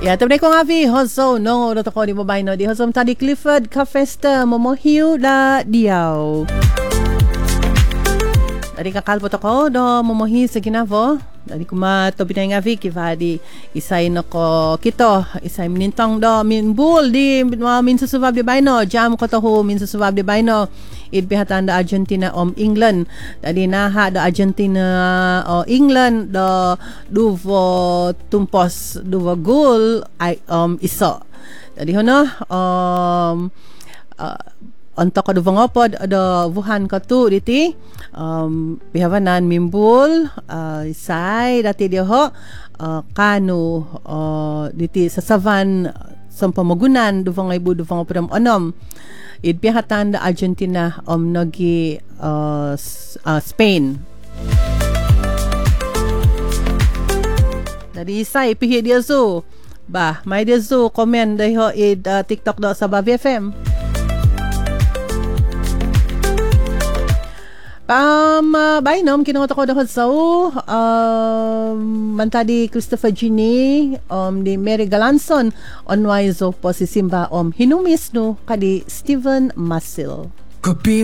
Ya, terima kasih Avi. Hoso no do toko di mobile no di hoso tadi Clifford Kafesta momohiu da diau. Dari kakal po toko do momohi seginavo. Dari kuma to binang Avi kivadi isay nako kito isay minintong do minbul di min susubab di baino jam ko to min susubab di baino. Idbihatan da Argentina England. Jadi naha da Argentina England da duvo tumpos duvo gol iso. Jadi hono untuk duvo ngopo da Wuhan katu diti bihawanan mimbul isay dati dia ho kanu diti sasavan sampamagunan duvo ngaibu duvo ngopodam onom. Idbihatan da Argentina nogi Spain. Dari isay pihi dia zo. Bah, may dia zo komen dahi TikTok do sa Bavi FM. Bainom kinungot ako dahil sa mantadi Christopher Gini di Mary Galanson onwaizo po si Simba hinumis no kadi Steven Masil. Could be